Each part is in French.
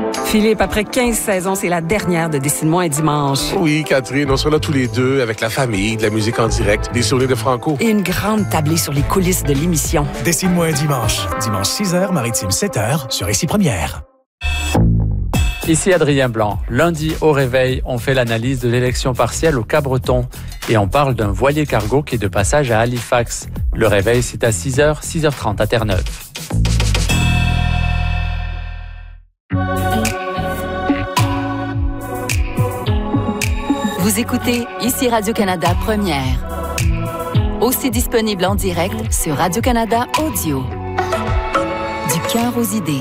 Philippe, après 15 saisons, c'est la dernière de Dessine-moi un dimanche. Oui, Catherine, on sera là tous les deux avec la famille, de la musique en direct, des souvenirs de Franco. Et une grande tablée sur les coulisses de l'émission. Dessine-moi un dimanche. Dimanche 6h, Maritime 7h, sur Ici Première. Ici Adrien Blanc. Lundi, au réveil, on fait l'analyse de l'élection partielle au Cap-Breton. Et on parle d'un voilier cargo qui est de passage à Halifax. Le réveil, c'est à 6h, 6h30 à Terre-Neuve. Vous écoutez Ici Radio-Canada Première. Aussi disponible en direct sur Radio-Canada Audio. Du cœur aux idées.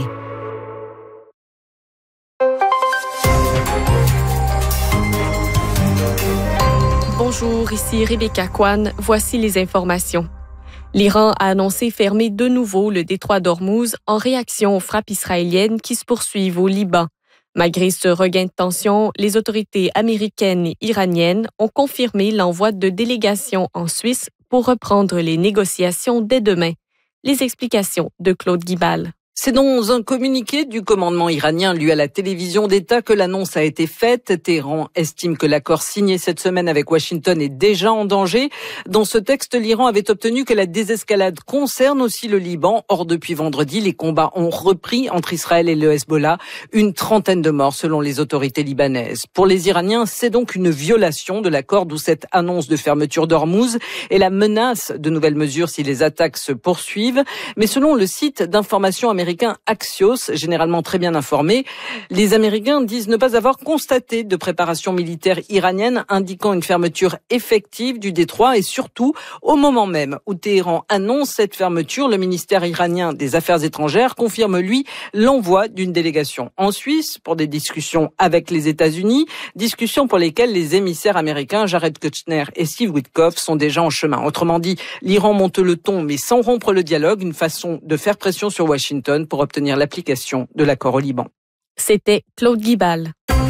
Bonjour, ici Rebecca Kwan. Voici les informations. L'Iran a annoncé fermer de nouveau le détroit d'Ormuz en réaction aux frappes israéliennes qui se poursuivent au Liban. Malgré ce regain de tension, les autorités américaines et iraniennes ont confirmé l'envoi de délégations en Suisse pour reprendre les négociations dès demain. Les explications de Claude Guibal. C'est dans un communiqué du commandement iranien lu à la télévision d'État que l'annonce a été faite. Téhéran estime que l'accord signé cette semaine avec Washington est déjà en danger. Dans ce texte, l'Iran avait obtenu que la désescalade concerne aussi le Liban. Or, depuis vendredi, les combats ont repris entre Israël et le Hezbollah. Une trentaine de morts selon les autorités libanaises. Pour les Iraniens, c'est donc une violation de l'accord, d'où cette annonce de fermeture d'Ormuz et la menace de nouvelles mesures si les attaques se poursuivent. Mais selon le site d'information américain Axios, généralement très bien informé, les Américains disent ne pas avoir constaté de préparation militaire iranienne indiquant une fermeture effective du détroit et surtout, au moment même où Téhéran annonce cette fermeture, le ministère iranien des Affaires étrangères confirme, lui, l'envoi d'une délégation en Suisse pour des discussions avec les États-Unis, discussions pour lesquelles les émissaires américains Jared Kushner et Steve Witkoff sont déjà en chemin. Autrement dit, l'Iran monte le ton mais sans rompre le dialogue, une façon de faire pression sur Washington pour obtenir l'application de l'accord au Liban. C'était Claude Guibal.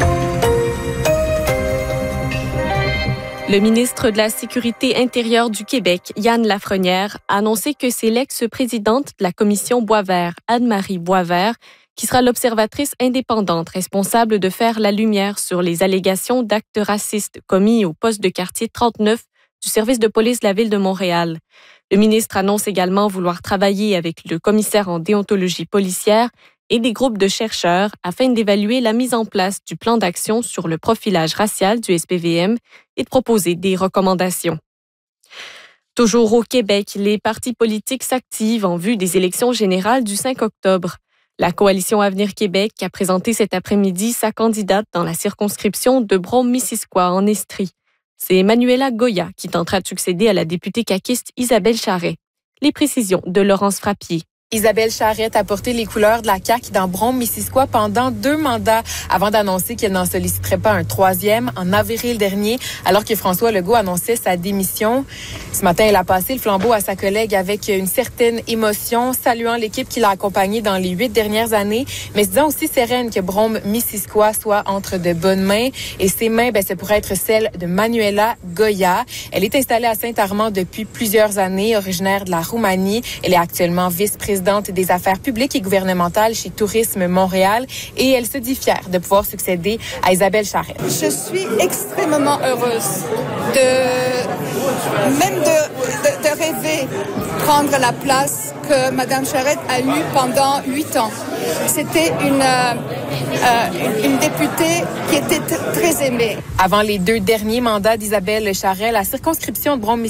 Le ministre de la Sécurité intérieure du Québec, Yann Lafrenière, a annoncé que c'est l'ex-présidente de la commission Boisvert, Anne-Marie Boisvert, qui sera l'observatrice indépendante responsable de faire la lumière sur les allégations d'actes racistes commis au poste de quartier 39 du service de police de la Ville de Montréal. Le ministre annonce également vouloir travailler avec le commissaire en déontologie policière et des groupes de chercheurs afin d'évaluer la mise en place du plan d'action sur le profilage racial du SPVM et de proposer des recommandations. Toujours au Québec, les partis politiques s'activent en vue des élections générales du 5 octobre. La Coalition Avenir Québec a présenté cet après-midi sa candidate dans la circonscription de Brome-Missisquoi en Estrie. C'est Manuela Goya qui tentera de succéder à la députée caquiste Isabelle Charret. Les précisions de Laurence Frappier. Isabelle Charrette a porté les couleurs de la CAQ dans Brome-Missisquoi pendant 2 mandats avant d'annoncer qu'elle n'en solliciterait pas un 3e en avril dernier, alors que François Legault annonçait sa démission. Ce matin, elle a passé le flambeau à sa collègue avec une certaine émotion, saluant l'équipe qui l'a accompagnée dans les 8 dernières années, mais se disant aussi sereine que Brome-Missisquoi soit entre de bonnes mains. Et ces mains, ça pourrait être celles de Manuela Goya. Elle est installée à Saint-Armand depuis plusieurs années, originaire de la Roumanie. Elle est actuellement vice-présidente des affaires publiques et gouvernementales chez Tourisme Montréal et elle se dit fière de pouvoir succéder à Isabelle Charrette. Je suis extrêmement heureuse de rêver prendre la place que Mme Charrette a eue pendant 8 ans. C'était une députée qui était très aimée. Avant les 2 derniers mandats d'Isabelle Charrette, la circonscription de Brome